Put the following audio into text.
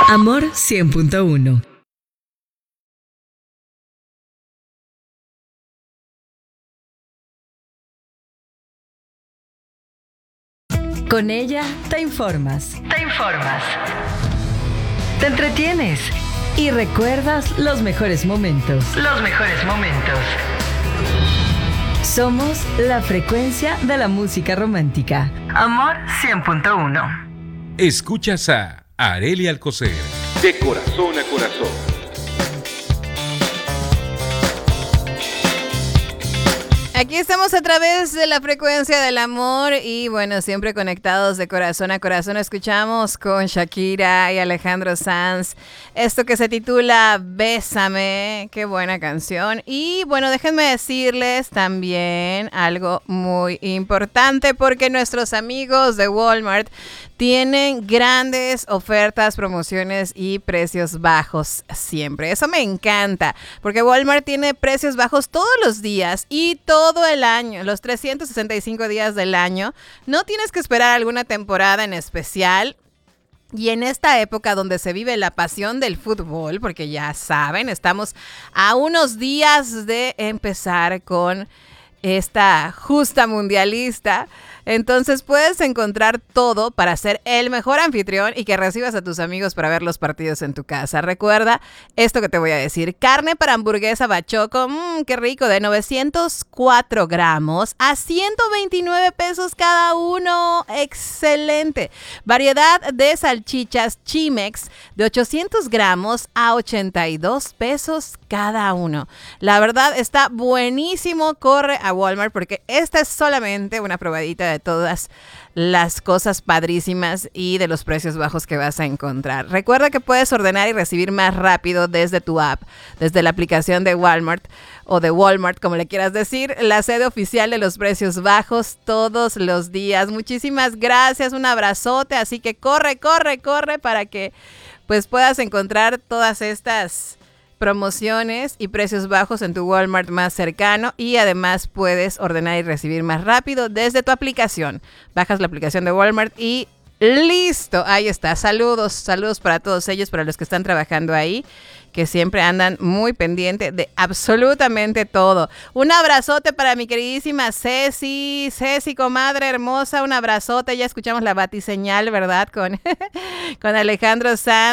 Amor 100.1. Con ella te informas. Te entretienes y recuerdas los mejores momentos. Somos la frecuencia de la música romántica. Amor 100.1. Escuchas a Arely Alcocer. De corazón a corazón. Aquí estamos a través de la frecuencia del amor y bueno, siempre conectados de corazón a corazón. Escuchamos con Shakira y Alejandro Sanz esto que se titula Bésame, qué buena canción. Y bueno, déjenme decirles también algo muy importante porque nuestros amigos de Walmart tienen grandes ofertas, promociones y precios bajos siempre. Eso me encanta, porque Walmart tiene precios bajos todos los días y todo el año, los 365 días del año. No tienes que esperar alguna temporada en especial. Y en esta época donde se vive la pasión del fútbol, porque ya saben, estamos a unos días de empezar con esta justa mundialista. Entonces puedes encontrar todo para ser el mejor anfitrión y que recibas a tus amigos para ver los partidos en tu casa. Recuerda esto que te voy a decir. Carne para hamburguesa Bachoco, qué rico, de 904 gramos a 129 pesos cada uno. Excelente. Variedad de salchichas Chimex de 800 gramos a 82 pesos cada uno. La verdad está buenísimo. Corre a Walmart porque esta es solamente una probadita de todas las cosas padrísimas y de los precios bajos que vas a encontrar. Recuerda que puedes ordenar y recibir más rápido desde tu app, desde la aplicación de Walmart o de Walmart, como le quieras decir, la sede oficial de los precios bajos todos los días. Muchísimas gracias, un abrazote, así que corre para que pues puedas encontrar todas estas promociones y precios bajos en tu Walmart más cercano y además puedes ordenar y recibir más rápido desde tu aplicación. Bajas la aplicación de Walmart y listo, ahí está. Saludos para todos ellos, para los que están trabajando ahí, que siempre andan muy pendiente de absolutamente todo. Un abrazote para mi queridísima Ceci, comadre hermosa, un abrazote. Ya escuchamos la batiseñal, ¿verdad? Con Alejandro Sanz.